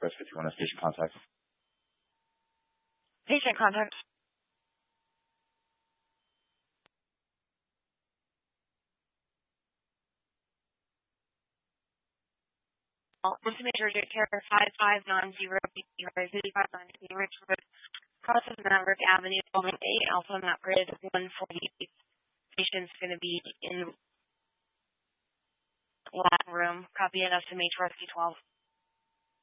Express 51 station contact. Patient contact. This is Major Care 5590 5590 Rich Road, cross of Maverick Avenue, Building 8, Alpha Map Grid 148. Patient's going to be in lab room. Copy and estimate for SQ12.